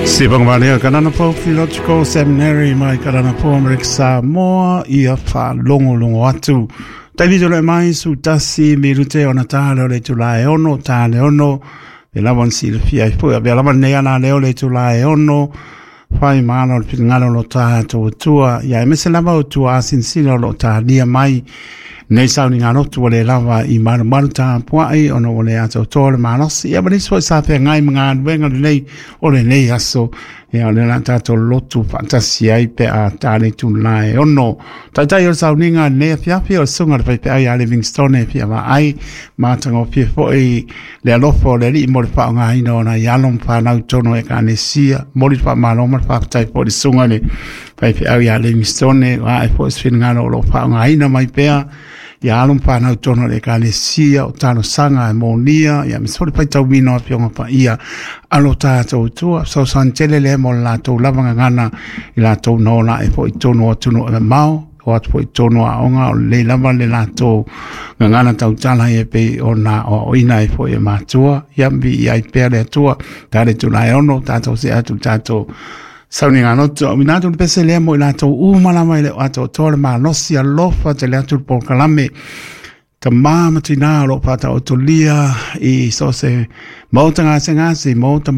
Sibang Maria Kananapo Theological Seminary mai Kananapo Amerika Samoa ia fa longo atu. Taimi tole mai su tasi mirute ona tale ole tulae ono tale ono e lawan silfia i poi abbiamo lawan nea na le ole tulae ono fai mana o pingalo lo ta tua ia mese lava o tua sinsino lo ta dia mai nei sauni ngano tu le lava I maru ta puai ono ole ato tole manos ia bani so sa pe ngai mga wenga nei ole nei aso ia le na tato lotu fantasia I pe a tale tu lai ono tai o sauni nga nei fia o sunga pe ai a Livingstone fia va ai matango fia foi le alofo le li mo fa nga ino na yalom fa na tono e kanesia mo fa maloma fa tai po di sunga le pe ai a Livingstone va e po sfinga lo fa nga ino mai pe ia alum pa na tono le kalesia o tano sanga e monia ia misori pai tau wino a pionga pa ia alo tātou tua so santele le mo la tau lavanga ngana I la tau nola e po I tono atuno e mau o atu po I tono a onga o le lava le la tau ngana tau tala e pe o na o ina e po e matua ia mbi ia I pere atua tare tu la e ono tātou se atu tātou Sauni ngā noto, minato pese lea mo I lato malama I le ato tole ma nosi a lofa te leatu po kalame ka mamati nā lo pata o tolia I so se mauta ngasi mauta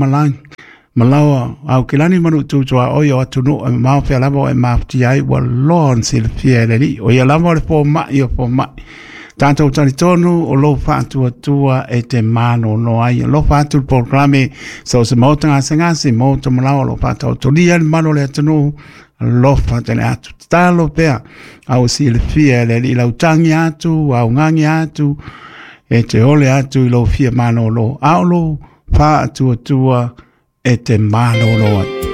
malawa au kilani manu tutua o yo atu no mau fia lavo e mafti ai wa lon sil fia le li o ya lavo le po mai o po mai tanto tani tonu o lo fatu tua e te mano no ai lo fatu programe so se mota ngasi mota malawa lo fatu to dia mano le tonu lo fatu le atu talo pea au sil fia le li la utangi atu au ngangi atu e te ole atu lo fia mano lo au lo fatu tua e te mano lo